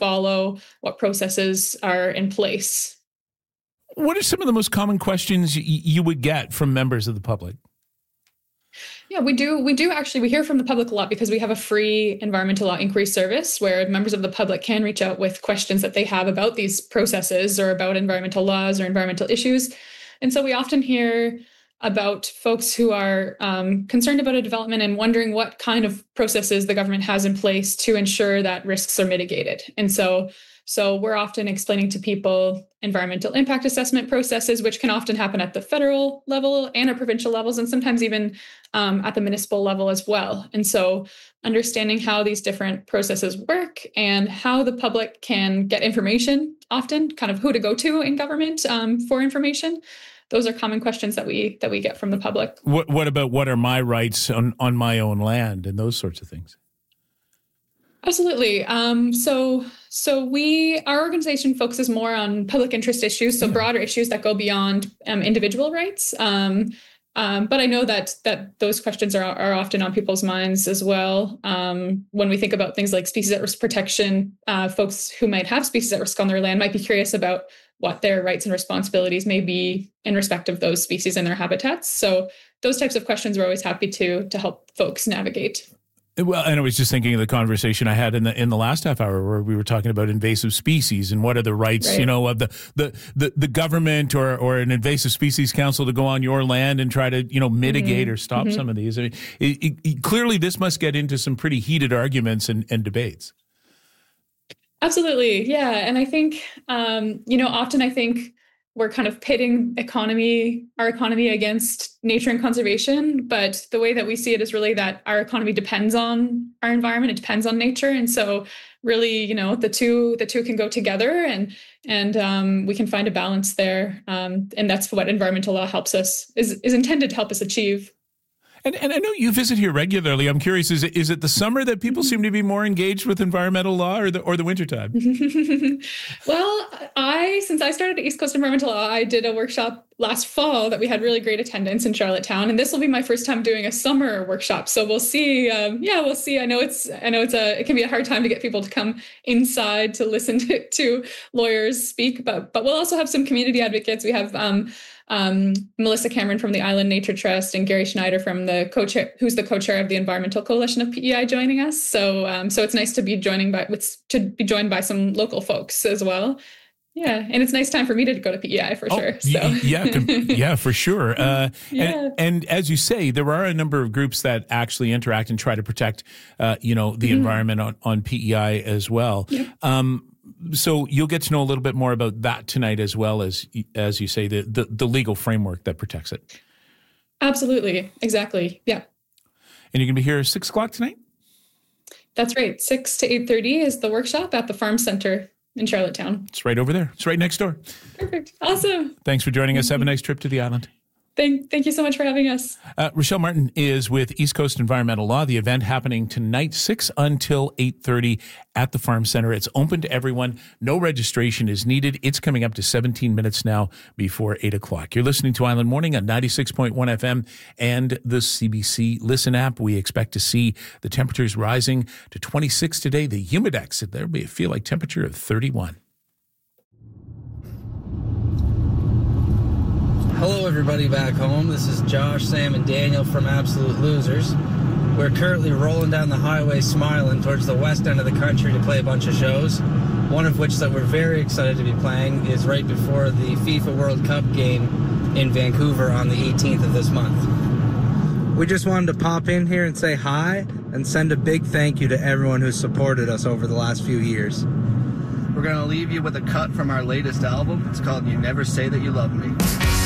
follow, what processes are in place. What are some of the most common questions you would get from members of the public? Yeah, we do actually. We hear from the public a lot because we have a free environmental law inquiry service where members of the public can reach out with questions that they have about these processes or about environmental laws or environmental issues. And so we often hear about folks who are concerned about a development and wondering what kind of processes the government has in place to ensure that risks are mitigated. And so we're often explaining to people environmental impact assessment processes, which can often happen at the federal level and at provincial levels, and sometimes even at the municipal level as well. And so understanding how these different processes work and how the public can get information, often kind of who to go to in government for information. Those are common questions that we get from the public. What about what are my rights on my own land and those sorts of things? Absolutely. So our organization focuses more on public interest issues, so broader issues that go beyond individual rights. But I know that those questions are often on people's minds as well. When we think about things like species at risk protection, folks who might have species at risk on their land might be curious about what their rights and responsibilities may be in respect of those species and their habitats. So those types of questions we're always happy to help folks navigate. Well, and I was just thinking of the conversation I had in the last half hour where we were talking about invasive species and what are the rights, right, of the government or an invasive species council to go on your land and try to, mitigate or stop some of these. I mean, clearly this must get into some pretty heated arguments and debates. Absolutely. Yeah. And I think, often I think we're kind of pitting our economy against nature and conservation. But the way that we see it is really that our economy depends on our environment. It depends on nature. And so really, the two can go together and we can find a balance there. And that's what environmental law is intended to help us achieve. And I know you visit here regularly. I'm curious, is it the summer that people seem to be more engaged with environmental law or the wintertime? Well, since I started at East Coast Environmental Law, I did a workshop last fall that we had really great attendance in Charlottetown, and this will be my first time doing a summer workshop. So we'll see. We'll see. I know it can be a hard time to get people to come inside to listen to lawyers speak, but we'll also have some community advocates. We have Melissa Cameron from the Island Nature Trust and Gary Schneider from who's the co-chair of the Environmental Coalition of PEI joining us. So it's nice to be joined by some local folks as well. Yeah, and it's a nice time for me to go to PEI for sure. So. Yeah, for sure. And as you say, there are a number of groups that actually interact and try to protect, the environment on PEI as well. Yeah. So you'll get to know a little bit more about that tonight, as well as you say, the legal framework that protects it. Absolutely. Exactly. Yeah. And you're going to be here at 6 o'clock tonight? That's right. 6 to 8:30 is the workshop at the Farm Center in Charlottetown. It's right over there. It's right next door. Perfect. Awesome. Thanks for joining us. Have a nice trip to the island. Thank you so much for having us. Rochelle Martin is with East Coast Environmental Law. The event happening tonight, 6 until 8:30 at the Farm Center. It's open to everyone. No registration is needed. It's coming up to 17 minutes now before 8 o'clock. You're listening to Island Morning on 96.1 FM and the CBC Listen app. We expect to see the temperatures rising to 26 today. The humidex, there'll be a feel-like temperature of 31. Hello everybody back home, this is Josh, Sam, and Daniel from Absolute Losers. We're currently rolling down the highway smiling towards the west end of the country to play a bunch of shows. One of which that we're very excited to be playing is right before the FIFA World Cup game in Vancouver on the 18th of this month. We just wanted to pop in here and say hi and send a big thank you to everyone who's supported us over the last few years. We're going to leave you with a cut from our latest album. It's called You Never Say That You Love Me.